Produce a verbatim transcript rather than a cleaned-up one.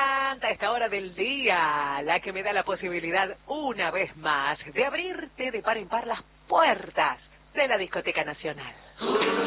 encanta esta hora del día, la que me da la posibilidad una vez más de abrirte de par en par las puertas de la Discoteca Nacional.